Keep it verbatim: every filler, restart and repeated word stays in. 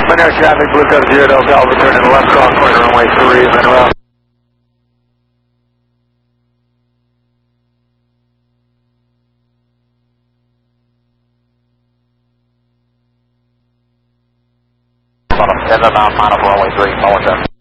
One air traffic, Blue Coast zero, Delta, turning left cross corner runway three, and then around. seven bound, final runway three, Mulligan.